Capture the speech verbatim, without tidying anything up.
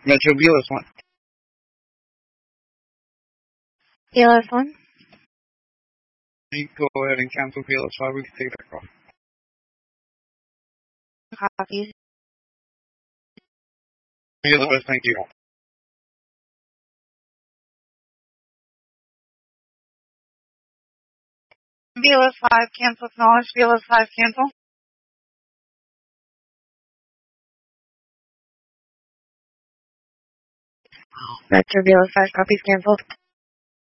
Metro B L S one. B L S one? You can go ahead and cancel B L S five. We can take that call. Copies. You're the best. Thank you. B L S five, cancel, acknowledge. B L S five, cancel. Vector B L S five, copies canceled.